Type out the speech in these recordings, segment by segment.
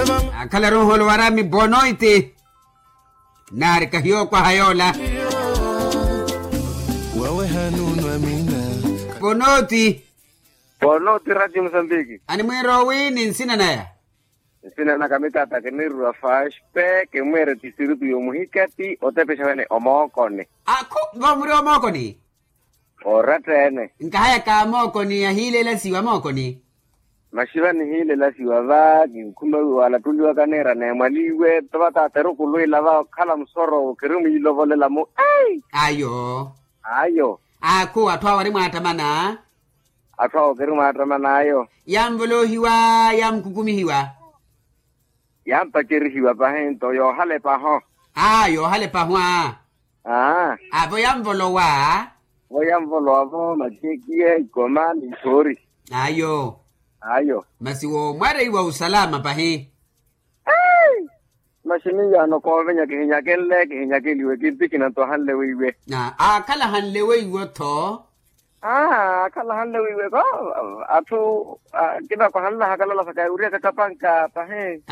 Akala roho lo warami bonoite. Nari kahiyo kwa hayola. Wewe hanunwa mina. Bonoti. Bonoti Radio Mozambique. Ani mwero wini nsina naya. Nsina na kamita atakeniru wa fashpe ke mwere tisirutu yomuhikati otepesha wene omokoni. Ako gomuri omokoni. Oratene. Nkahaya ka omokoni ya hile la siwa omokoni. Mashiva ni hile la siwa vagi kumaru wala tuliwa kanera na mwaliwe tabata teruku lui lava kala msoro kirimu ilovole la mu. Ayo. Ako atwa wari mwatamana. Atwa kirimu atamana ayo. Yamvolo hiwa yamkukumi hiwa. Yampakiri hiwa pahento yo hale paho. Yo hale pahwa. Abo yamvolo wa. Yamvolo abo machikie ikomani sori. Ayo. Masiwo mware iwa usalama pahe. Mashini ya no konvenya kihinya keliwe kipiki na to hanlewe iwe. Kala hanlewe iwe to. Kala hanlewe iwe ko. Atu kita ko hanla hakala la sakai uria kakapanka pahe.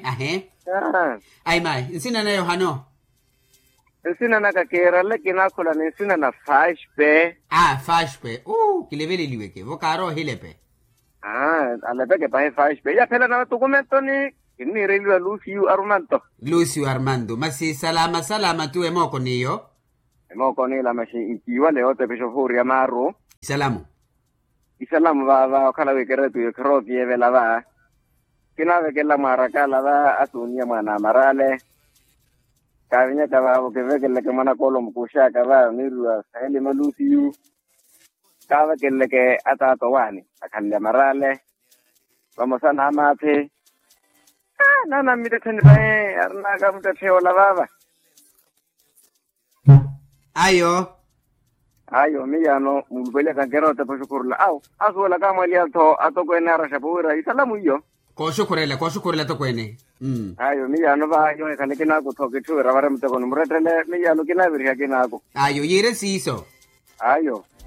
Ai mai, nsina na Yohano. Nsina na kakera lekina kula nsina na fashpe. Fashpe. Kilevele liweke. Vokaro hilepe. Alepeke pahe fashpe. Ya pela na dokumento ni ini relwa Lucio Armando. Masi salama tu emoko niyo. Emoko ni la mashi ikiwa leo te pesho furia maru. Salamu va kala wekere tu yekro vieve la va. Kina vekela maraka la va atunia mana marale. Kavinya kava vekele ke mana kolom kusha kava nirwa saheli malusiu. Kava kele ke atato wani akalia marale. Vamos a namate. Nana mire tene pae arna kamte feo la baba. Ayo miyano mulbele kankero te pashukurla. Asu la kama liato atoko enara shapura isalamu iyo. Ko shukurela to kwene. Ayo miyano ba yo kanekina ko toke tu rawara mteko numretele miyano kina virya kina ko. Yere siso. Ayo.